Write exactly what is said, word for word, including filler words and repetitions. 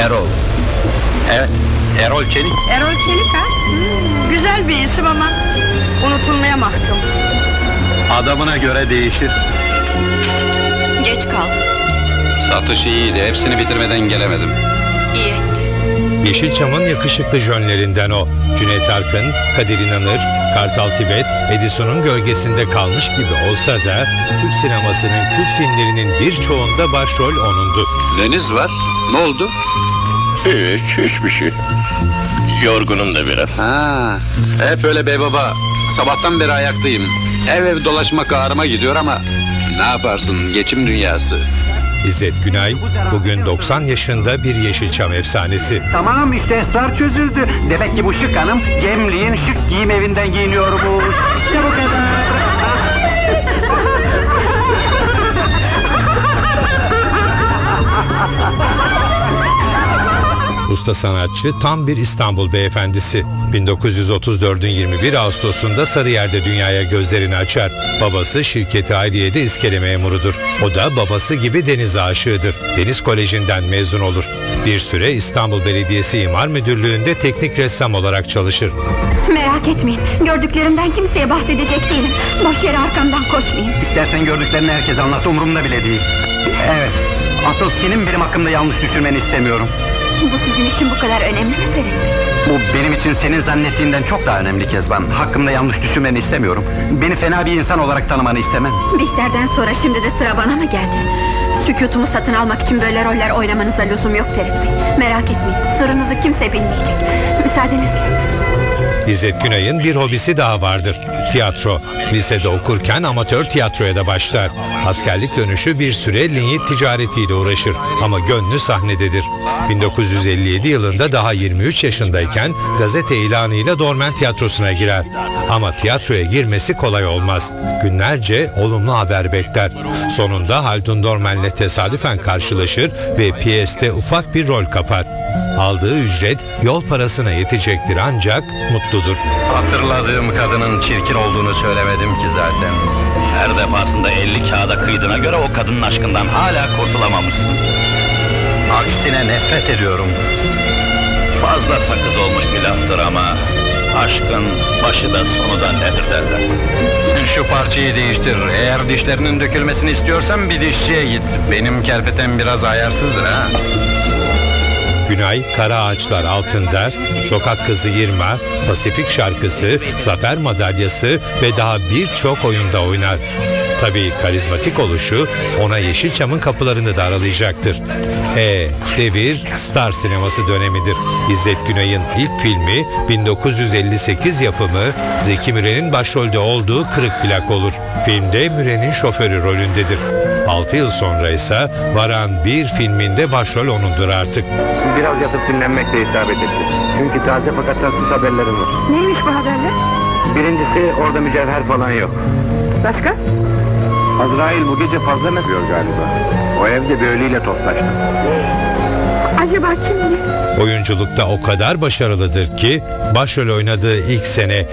Erol. Evet, Erol Çelik. Erol Çelik ha? Hmm, güzel bir isim ama unutulmaya mahkum. Adamına göre değişir. Geç kaldım. Satış iyiydi, hepsini bitirmeden gelemedim. İyi ettin. Yeşilçam'ın yakışıklı jönlerinden o. Cüneyt Arkın, Kadir İnanır, Kartal Tibet, Edison'un gölgesinde kalmış gibi olsa da Türk sinemasının kült filmlerinin birçoğunda başrol onundu. Deniz var, ne oldu? Hiç, hiçbir şey. Yorgunum da biraz. Ha, hep öyle bey baba. Sabahtan beri ayaktayım. Ev ev dolaşmak ağrıma gidiyor ama ne yaparsın, geçim dünyası. İzzet Günay, bugün doksan yaşında bir Yeşilçam efsanesi. Tamam işte esrar çözüldü. Demek ki bu şık hanım Gemliğin şık giyim evinden giyiniyormuş. İşte bu kadar. Usta sanatçı tam bir İstanbul beyefendisi. bin dokuz yüz otuz dördün yirmi bir Ağustos'unda Sarıyer'de dünyaya gözlerini açar. Babası şirketi Hayriye'de iskele memurudur. O da babası gibi deniz aşığıdır. Deniz Koleji'nden mezun olur. Bir süre İstanbul Belediyesi İmar Müdürlüğü'nde teknik ressam olarak çalışır. Merak etmeyin, gördüklerimden kimseye bahsedecek değilim. Boş yere arkamdan koşmayın. İstersen gördüklerini herkes anlat, umurumda bile değil. Evet, asıl senin benim hakkımda yanlış düşünmeni istemiyorum. Bu sizin için bu kadar önemli mi Ferit? Bu benim için senin zannettiğinden çok daha önemli Kezban. Hakkımda yanlış düşünmeni istemiyorum. Beni fena bir insan olarak tanımanı istemem. Bihter'den sonra şimdi de sıra bana mı geldi? Sükutumu satın almak için böyle roller oynamanıza lüzum yok Ferit Bey. Merak etmeyin, sırrınızı kimse bilmeyecek. Müsaadenizle. İzzet Günay'ın bir hobisi daha vardır. Tiyatro. Lisede okurken amatör tiyatroya da başlar. Askerlik dönüşü bir süre linyit ticaretiyle uğraşır. Ama gönlü sahnededir. bin dokuz yüz elli yedi yılında daha yirmi üç yaşındayken gazete ilanıyla Dormen Tiyatrosu'na girer. Ama tiyatroya girmesi kolay olmaz. Günlerce olumlu haber bekler. Sonunda Haldun Dormen'le tesadüfen karşılaşır ve piyeste ufak bir rol kapar. Aldığı ücret yol parasına yetecektir ancak mutludur. Hatırladığım kadının çirkin olduğunu söylemedim ki zaten. Her defasında elli kağıda kıydığına göre o kadının aşkından hala kurtulamamışsın. Aksine nefret ediyorum. Fazla sakız olmuş bir laftır ama aşkın başı da sonu da nedir derler. Sen şu parçayı değiştir. Eğer dişlerinin dökülmesini istiyorsan bir dişçiye git. Benim kerpeten biraz ayarsızdır ha. Günay, Kara Ağaçlar Altında, Sokak Kızı Yirma, Pasifik Şarkısı, Zafer Madalyası ve daha birçok oyunda oynar. Tabii karizmatik oluşu ona Yeşilçam'ın kapılarını da aralayacaktır. E, devir star sineması dönemidir. İzzet Günay'ın ilk filmi bin dokuz yüz elli sekiz yapımı Zeki Müren'in başrolde olduğu Kırık Plak olur. Filmde Müren'in şoförü rolündedir. altı yıl sonra ise Varan bir filminde başrol onundur artık. Biraz yatıp dinlenmek de isabet etti. Çünkü taze fakat tatsız haberlerim var. Neymiş bu haberler? Birincisi orada mücevher falan yok. Başka? Azrail bu gece fazla ne yapıyor galiba? O evde bir ölüyle toplaştı. Acaba kimdi? Oyunculukta o kadar başarılıdır ki başrol oynadığı ilk sene